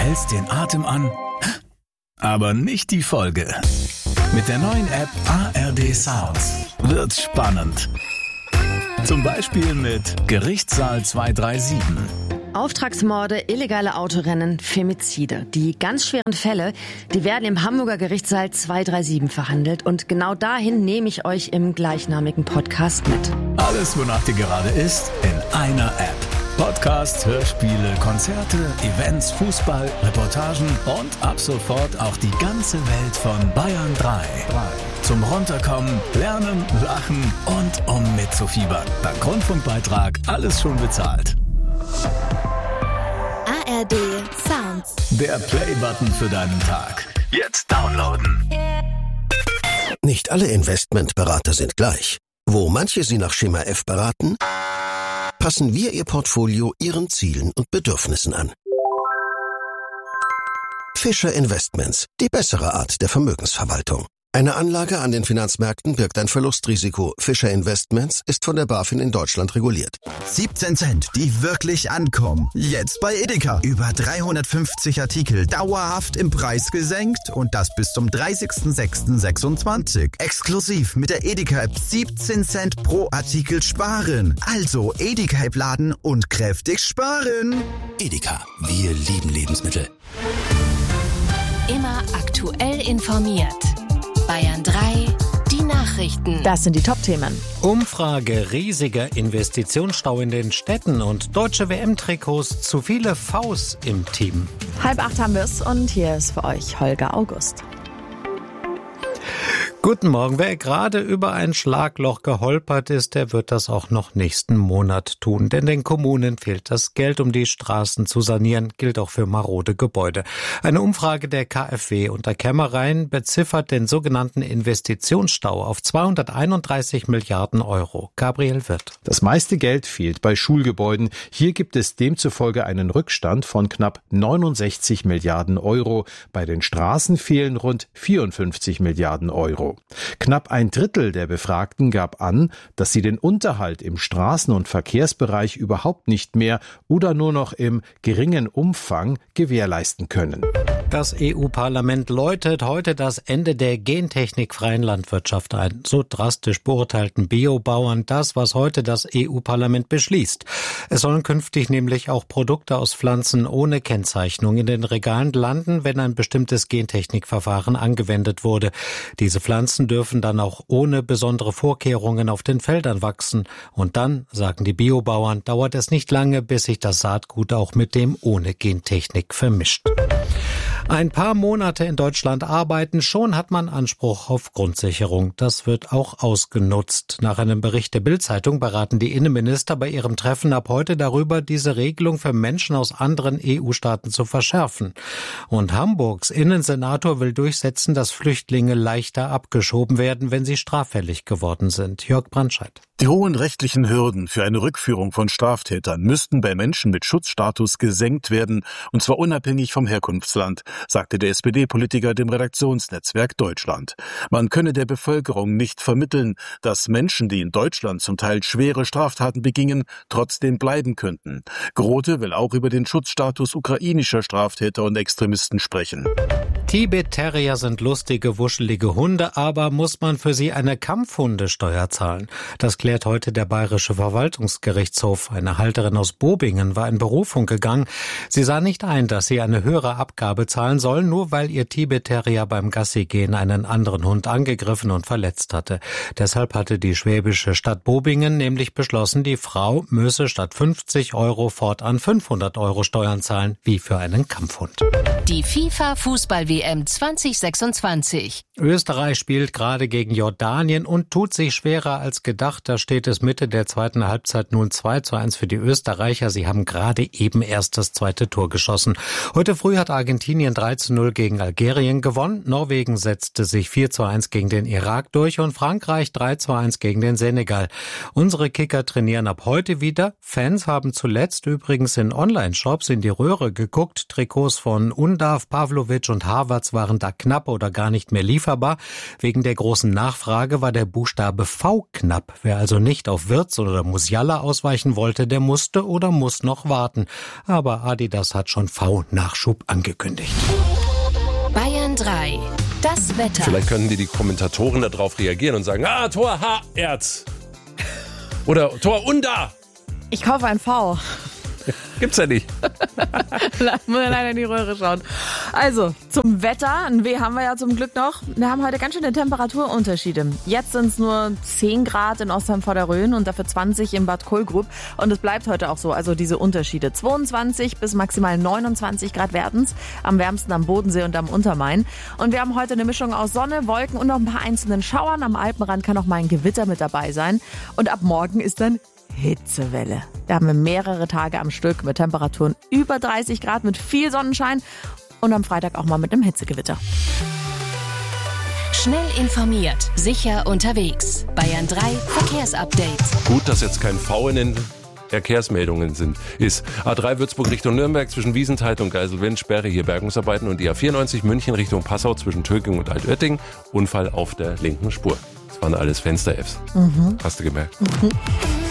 hältst den Atem an, aber nicht die Folge. Mit der neuen App ARD Sounds wird's spannend. Zum Beispiel mit Gerichtssaal 237. Auftragsmorde, illegale Autorennen, Femizide. Die ganz schweren Fälle, die werden im Hamburger Gerichtssaal 237 verhandelt. Und genau dahin nehme ich euch im gleichnamigen Podcast mit. Alles, wonach dir gerade ist, in einer App. Podcasts, Hörspiele, Konzerte, Events, Fußball, Reportagen und ab sofort auch die ganze Welt von Bayern 3. Zum Runterkommen, Lernen, Lachen und um mitzufiebern. Dank Rundfunkbeitrag alles schon bezahlt. ARD Sounds. Der Play-Button für deinen Tag. Jetzt downloaden. Nicht alle Investmentberater sind gleich. Wo manche Sie nach Schema F beraten, passen wir Ihr Portfolio Ihren Zielen und Bedürfnissen an. Fischer Investments, die bessere Art der Vermögensverwaltung. Eine Anlage an den Finanzmärkten birgt ein Verlustrisiko. Fischer Investments ist von der BaFin in Deutschland reguliert. 17 Cent, die wirklich ankommen. Jetzt bei Edeka. Über 350 Artikel dauerhaft im Preis gesenkt und das bis zum 30.06.26. Exklusiv mit der Edeka-App 17 Cent pro Artikel sparen. Also Edeka-App laden und kräftig sparen. Edeka, wir lieben Lebensmittel. Immer aktuell informiert. Bayern 3, die Nachrichten. Das sind die Top-Themen. Umfrage, riesiger Investitionsstau in den Städten und deutsche WM-Trikots, zu viele Vs im Team. 7:30 haben wir es und hier ist für euch Holger August. Guten Morgen. Wer gerade über ein Schlagloch geholpert ist, der wird das auch noch nächsten Monat tun. Denn den Kommunen fehlt das Geld, um die Straßen zu sanieren, gilt auch für marode Gebäude. Eine Umfrage der KfW unter Kämmereien beziffert den sogenannten Investitionsstau auf 231 Milliarden Euro. Gabriel Wirth. Das meiste Geld fehlt bei Schulgebäuden. Hier gibt es demzufolge einen Rückstand von knapp 69 Milliarden Euro. Bei den Straßen fehlen rund 54 Milliarden Euro. Knapp ein Drittel der Befragten gab an, dass sie den Unterhalt im Straßen- und Verkehrsbereich überhaupt nicht mehr oder nur noch im geringen Umfang gewährleisten können. Das EU-Parlament läutet heute das Ende der gentechnikfreien Landwirtschaft ein. So drastisch beurteilten Biobauern das, was heute das EU-Parlament beschließt. Es sollen künftig nämlich auch Produkte aus Pflanzen ohne Kennzeichnung in den Regalen landen, wenn ein bestimmtes Gentechnikverfahren angewendet wurde. Diese Pflanzen dürfen dann auch ohne besondere Vorkehrungen auf den Feldern wachsen. Und dann, sagen die Biobauern, dauert es nicht lange, bis sich das Saatgut auch mit dem ohne Gentechnik vermischt. Ein paar Monate in Deutschland arbeiten, schon hat man Anspruch auf Grundsicherung. Das wird auch ausgenutzt. Nach einem Bericht der Bild-Zeitung beraten die Innenminister bei ihrem Treffen ab heute darüber, diese Regelung für Menschen aus anderen EU-Staaten zu verschärfen. Und Hamburgs Innensenator will durchsetzen, dass Flüchtlinge leichter abgeschoben werden, wenn sie straffällig geworden sind. Jörg Brandscheid. Die hohen rechtlichen Hürden für eine Rückführung von Straftätern müssten bei Menschen mit Schutzstatus gesenkt werden, und zwar unabhängig vom Herkunftsland, sagte der SPD-Politiker dem Redaktionsnetzwerk Deutschland. Man könne der Bevölkerung nicht vermitteln, dass Menschen, die in Deutschland zum Teil schwere Straftaten begingen, trotzdem bleiben könnten. Grote will auch über den Schutzstatus ukrainischer Straftäter und Extremisten sprechen. Tibet-Terrier sind lustige, wuschelige Hunde, aber muss man für sie eine Kampfhundesteuer zahlen? Das klärt heute der Bayerische Verwaltungsgerichtshof. Eine Halterin aus Bobingen war in Berufung gegangen. Sie sah nicht ein, dass sie eine höhere Abgabe zahlen soll, nur weil ihr Tibet-Terrier beim Gassigehen einen anderen Hund angegriffen und verletzt hatte. Deshalb hatte die schwäbische Stadt Bobingen nämlich beschlossen, die Frau müsse statt 50 Euro fortan 500 Euro Steuern zahlen, wie für einen Kampfhund. Die FIFA-Fußball-WM 2026. Österreich spielt gerade gegen Jordanien und tut sich schwerer als gedacht. Da steht es Mitte der zweiten Halbzeit nun 2:1 für die Österreicher. Sie haben gerade eben erst das zweite Tor geschossen. Heute früh hat Argentinien 3:0 gegen Algerien gewonnen. Norwegen setzte sich 4:1 gegen den Irak durch und Frankreich 3:1 gegen den Senegal. Unsere Kicker trainieren ab heute wieder. Fans haben zuletzt übrigens in Online-Shops in die Röhre geguckt. Trikots von Undav, Pavlovic und Havertz Vorwärts waren da knapp oder gar nicht mehr lieferbar. Wegen der großen Nachfrage war der Buchstabe V knapp. Wer also nicht auf Wirtz oder Musiala ausweichen wollte, der musste oder muss noch warten. Aber Adidas hat schon V-Nachschub angekündigt. Bayern 3. Das Wetter. Vielleicht könnten die Kommentatoren darauf reagieren und sagen, Tor H-Erz. Oder Tor Unda. Ich kaufe ein V. Gibt's ja nicht. Muss ja leider in die Röhre schauen. Also, zum Wetter. Ein W haben wir ja zum Glück noch. Wir haben heute ganz schöne Temperaturunterschiede. Jetzt sind es nur 10 Grad in Ostheim vor der Rhön und dafür 20 in Bad Kohlgrub. Und es bleibt heute auch so, also diese Unterschiede. 22 bis maximal 29 Grad werden's. Am wärmsten am Bodensee und am Untermain. Und wir haben heute eine Mischung aus Sonne, Wolken und noch ein paar einzelnen Schauern. Am Alpenrand kann auch mal ein Gewitter mit dabei sein. Und ab morgen ist dann Hitzewelle. Da haben wir mehrere Tage am Stück mit Temperaturen über 30 Grad, mit viel Sonnenschein und am Freitag auch mal mit einem Hitzegewitter. Schnell informiert, sicher unterwegs. Bayern 3 Verkehrsupdate. Gut, dass jetzt kein V in den Verkehrsmeldungen ist. A3 Würzburg Richtung Nürnberg zwischen Wiesenthal und Geiselwind, Sperre hier Bergungsarbeiten und die A94 München Richtung Passau zwischen Töging und Altötting, Unfall auf der linken Spur. Das waren alles Fenster-Fs. Hast du gemerkt?